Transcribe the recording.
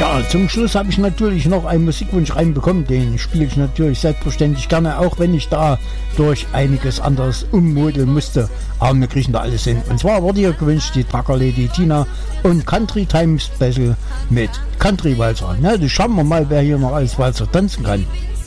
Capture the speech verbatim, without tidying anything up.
Tja, zum Schluss habe ich natürlich noch einen Musikwunsch reinbekommen, den spiele ich natürlich selbstverständlich gerne, auch wenn ich da durch einiges anderes ummodeln musste. Aber wir kriegen da alles hin. Und zwar wurde hier gewünscht die Trucker Lady Tina und Country Time Special mit Country Walzer. Na, das schauen wir mal, wer hier noch als Walzer tanzen kann.